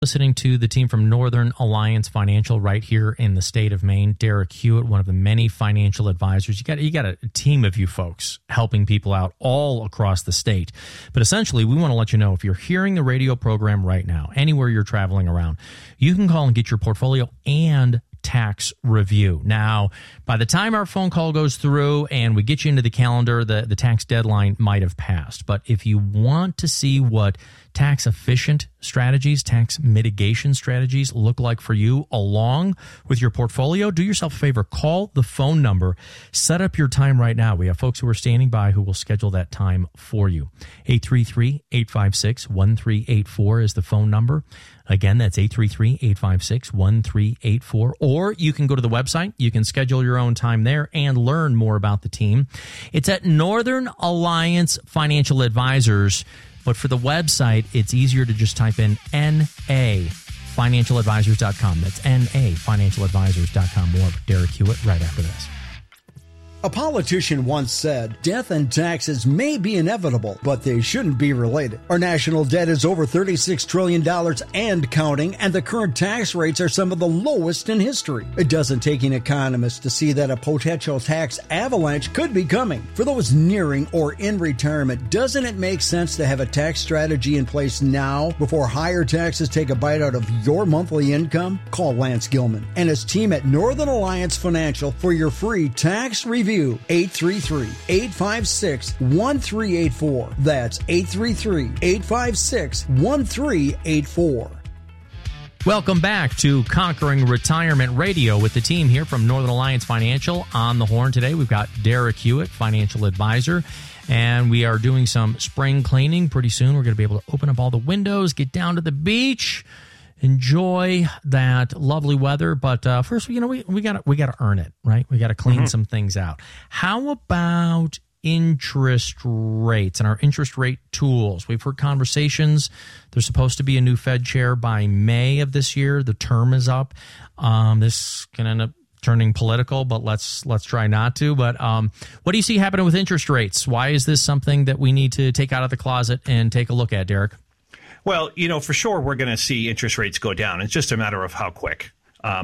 Listening to the team from Northern Alliance Financial right here in the state of Maine. Derek Hewitt, one of the many financial advisors. You got a team of you folks helping people out all across the state. But essentially, we want to let you know if you're hearing the radio program right now, anywhere you're traveling around, you can call and get your portfolio and tax review. Now, by the time our phone call goes through and we get you into the calendar, the tax deadline might have passed. But if you want to see what tax efficient strategies, tax mitigation strategies look like for you along with your portfolio, do yourself a favor, call the phone number, set up your time right now. We have folks who are standing by who will schedule that time for you. 833-856-1384 is the phone number. Again, that's 833-856-1384. Or you can go to the website. You can schedule your own time there and learn more about the team. It's at Northern Alliance Financial Advisors. But for the website, it's easier to just type in NAFinancialadvisors.com. That's NAFinancialadvisors.com. More of Derek Hewitt right after this. A politician once said, death and taxes may be inevitable, but they shouldn't be related. Our national debt is over $36 trillion and counting, and the current tax rates are some of the lowest in history. It doesn't take an economist to see that a potential tax avalanche could be coming. For those nearing or in retirement, doesn't it make sense to have a tax strategy in place now before higher taxes take a bite out of your monthly income? Call Lance Gilman and his team at Northern Alliance Financial for your free tax review. 833-856-1384. That's 833-856-1384. Welcome back to Conquering Retirement Radio with the team here from Northern Alliance Financial. On the horn today, we've got Derek Hewitt, financial advisor, and we are doing some spring cleaning. Pretty soon, we're going to be able to open up all the windows, get down to the beach, enjoy that lovely weather, but first, we got to earn it, right? We got to clean some things out. How about interest rates and our interest rate tools? We've heard conversations. There's supposed to be a new Fed chair by May of this year. The term is up. This can end up turning political, but let's try not to. But what do you see happening with interest rates? Why is this something that we need to take out of the closet and take a look at, Derek? Well, for sure, we're going to see interest rates go down. It's just a matter of how quick.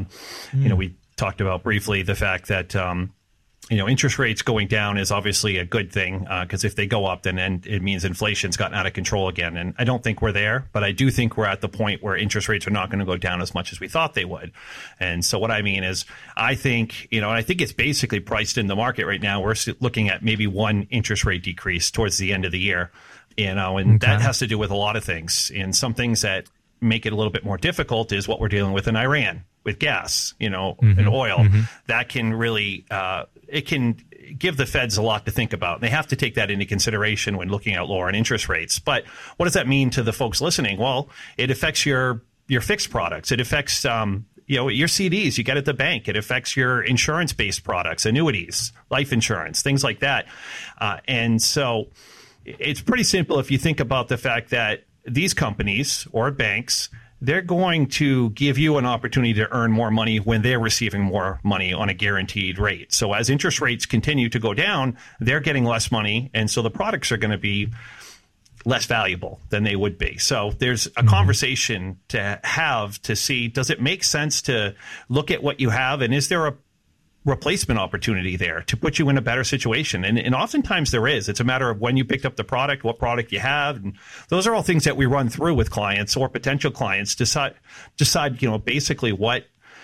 We talked about briefly the fact that, interest rates going down is obviously a good thing because if they go up, then it means inflation's gotten out of control again. And I don't think we're there, but I do think we're at the point where interest rates are not going to go down as much as we thought they would. And so what I mean is I think it's basically priced in the market right now. We're looking at maybe one interest rate decrease towards the end of the year. That has to do with a lot of things. And some things that make it a little bit more difficult is what we're dealing with in Iran with gas, and oil. That can really, it can give the feds a lot to think about. They have to take that into consideration when looking at lowering interest rates. But what does that mean to the folks listening? Well, it affects your fixed products. It affects, your CDs you get at the bank. It affects your insurance-based products, annuities, life insurance, things like that. And so it's pretty simple if you think about the fact that these companies or banks, they're going to give you an opportunity to earn more money when they're receiving more money on a guaranteed rate. So as interest rates continue to go down, they're getting less money, and so the products are going to be less valuable than they would be. So there's a conversation to have to see, does it make sense to look at what you have, and is there a replacement opportunity there to put you in a better situation? And oftentimes there is. It's a matter of when you picked up the product, what product you have. And those are all things that we run through with clients or potential clients, decide, basically what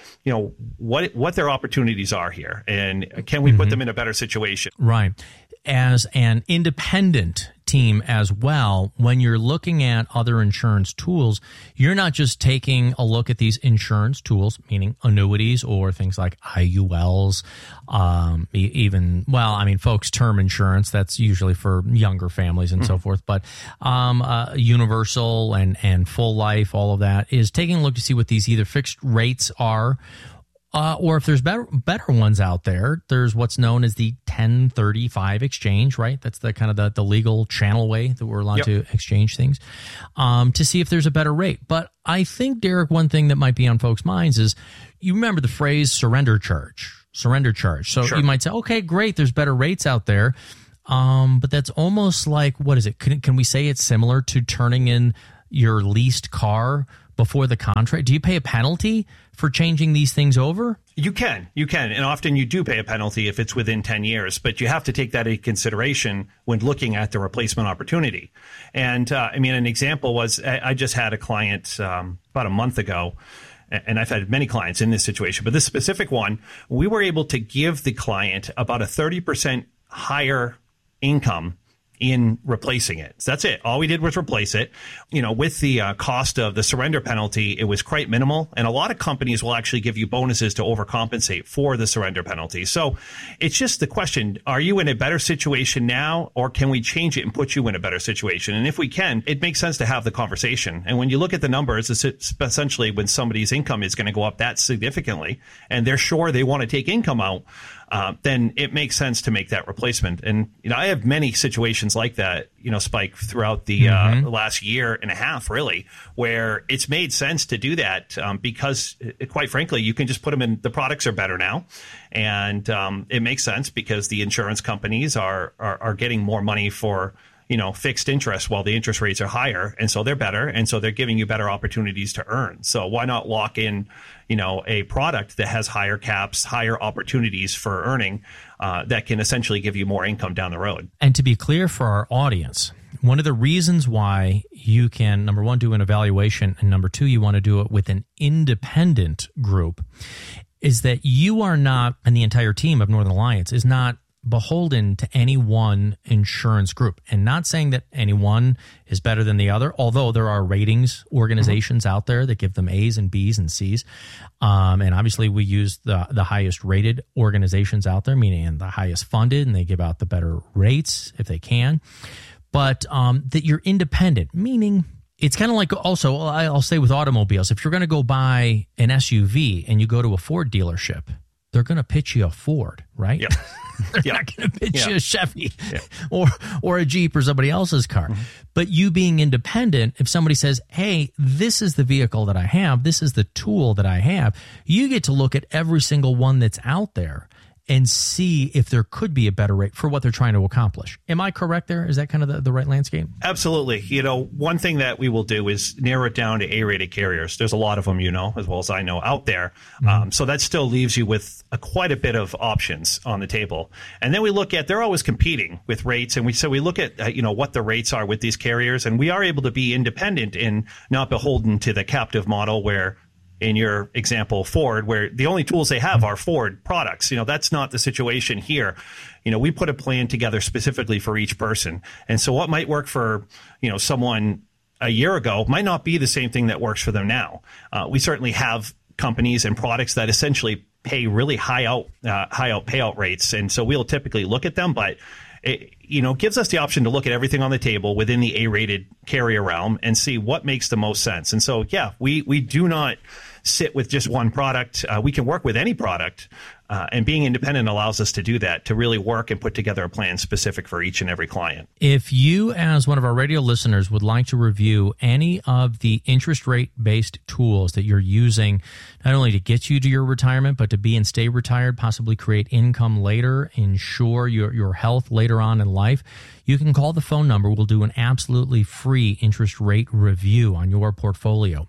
their opportunities are here. And can we put them in a better situation? Right. As an independent team as well, when you're looking at other insurance tools, you're not just taking a look at these insurance tools, meaning annuities or things like IULs, folks, term insurance, that's usually for younger families and so forth, but universal and full life, all of that is taking a look to see what these either fixed rates are, or if there's better ones out there. There's what's known as the 1035 exchange, right? That's the kind of the legal channel way that we're allowed to exchange things, to see if there's a better rate. But I think, Derek, one thing that might be on folks' minds is, you remember the phrase surrender charge. So you might say, okay, great, there's better rates out there. But that's almost like, what is it? Can we say it's similar to turning in your leased car before the contract? Do you pay a penalty for changing these things over? You can. And often you do pay a penalty if it's within 10 years, but you have to take that into consideration when looking at the replacement opportunity. And an example was I just had a client about a month ago, and I've had many clients in this situation, but this specific one, we were able to give the client about a 30% higher income in replacing it. So that's it. All we did was replace it. With the cost of the surrender penalty, it was quite minimal. And a lot of companies will actually give you bonuses to overcompensate for the surrender penalty. So it's just the question, are you in a better situation now, or can we change it and put you in a better situation? And if we can, it makes sense to have the conversation. And when you look at the numbers, it's essentially when somebody's income is going to go up that significantly, and they're sure they want to take income out, then it makes sense to make that replacement. And, I have many situations like that, Spike, throughout the last year and a half, really, where it's made sense to do that because, quite frankly, you can just put them in. The products are better now. And it makes sense because the insurance companies are getting more money for fixed interest while the interest rates are higher. And so they're better. And so they're giving you better opportunities to earn. So why not lock in, a product that has higher caps, higher opportunities for earning that can essentially give you more income down the road. And to be clear for our audience, one of the reasons why you can, number one, do an evaluation, and number two, you want to do it with an independent group, is that you are not, and the entire team of Northern Alliance is not beholden to any one insurance group. And not saying that any one is better than the other, although there are ratings organizations out there that give them A's and B's and C's. And obviously we use the highest rated organizations out there, meaning the highest funded, and they give out the better rates if they can. But that you're independent, meaning it's kind of like, also, I'll say with automobiles, if you're going to go buy an SUV and you go to a Ford dealership, they're going to pitch you a Ford, right? Yep. They're not going to pitch you a Chevy or a Jeep or somebody else's car. Mm-hmm. But you being independent, if somebody says, hey, this is the vehicle that I have, this is the tool that I have, you get to look at every single one that's out there and see if there could be a better rate for what they're trying to accomplish. Am I correct there? Is that kind of the right landscape? Absolutely. One thing that we will do is narrow it down to A-rated carriers. There's a lot of them, as well as I know, out there. Mm-hmm. So that still leaves you with quite a bit of options on the table. And then we look at, they're always competing with rates. And we look at, what the rates are with these carriers. And we are able to be independent and not beholden to the captive model where, in your example, Ford, where the only tools they have are Ford products. That's not the situation here. We put a plan together specifically for each person. And so what might work for, someone a year ago might not be the same thing that works for them now. We certainly have companies and products that essentially pay really high out payout rates. And so we'll typically look at them, but it, gives us the option to look at everything on the table within the A-rated carrier realm and see what makes the most sense. And so, we do not sit with just one product. We can work with any product, and being independent allows us to do that, to really work and put together a plan specific for each and every client. If you, as one of our radio listeners, would like to review any of the interest rate-based tools that you're using, not only to get you to your retirement, but to be and stay retired, possibly create income later, ensure your health later on in life, you can call the phone number. We'll do an absolutely free interest rate review on your portfolio.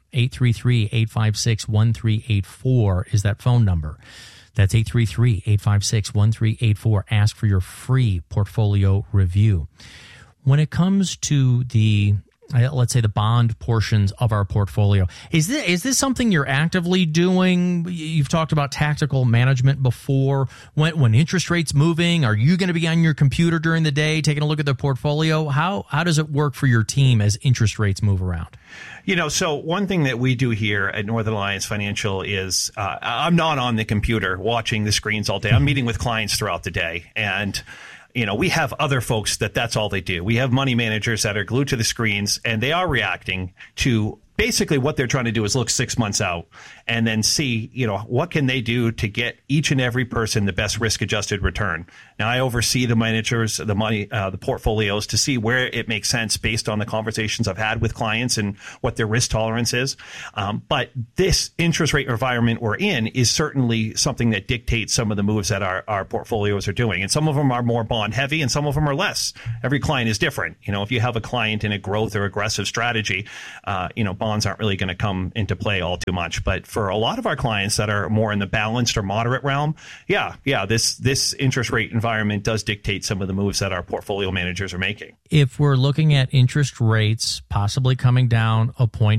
833-856-1384 is that phone number. That's 833-856-1384. Ask for your free portfolio review. When it comes to the, let's say, the bond portions of our portfolio, is this something you're actively doing? You've talked about tactical management before. When interest rates moving, are you going to be on your computer during the day taking a look at the portfolio? How does it work for your team as interest rates move around? So one thing that we do here at Northern Alliance Financial is I'm not on the computer watching the screens all day. I'm meeting with clients throughout the day. And we have other folks that's all they do. We have money managers that are glued to the screens, and they are reacting to basically what they're trying to do is look 6 months out and then see, what can they do to get each and every person the best risk-adjusted return. Now, I oversee the managers, the money, the portfolios to see where it makes sense based on the conversations I've had with clients and what their risk tolerance is. But this interest rate environment we're in is certainly something that dictates some of the moves that our portfolios are doing. And some of them are more bond heavy and some of them are less. Every client is different. If you have a client in a growth or aggressive strategy, bonds aren't really going to come into play all too much. But for a lot of our clients that are more in the balanced or moderate realm, this interest rate environment does dictate some of the moves that our portfolio managers are making. If we're looking at interest rates possibly coming down a point